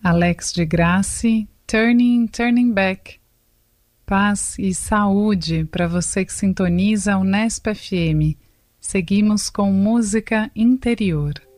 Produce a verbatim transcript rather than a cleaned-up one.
Alex de Grace, Turning, Turning Back. Paz e saúde para você que sintoniza o Unesp F M. Seguimos com música interior.